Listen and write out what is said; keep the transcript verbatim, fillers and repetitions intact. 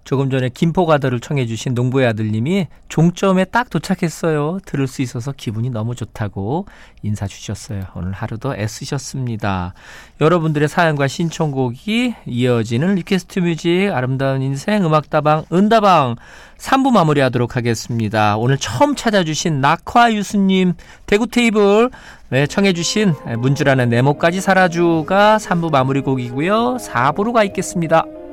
조금 전에 김포가더를 청해 주신 농부의 아들님이 종점에 딱 도착했어요. 들을 수 있어서 기분이 너무 좋다고 인사 주셨어요. 오늘 하루도 애쓰셨습니다. 여러분들의 사연과 신청곡이 이어지는 리퀘스트 뮤직 아름다운 인생 음악다방 은다방 삼 부 마무리하도록 하겠습니다. 오늘 처음 찾아주신 낙화유수님 대구 테이블 네, 청해 주신 문주라는 네모까지 살아주가 삼 부 마무리 곡이고요. 사 부로 가 있겠습니다.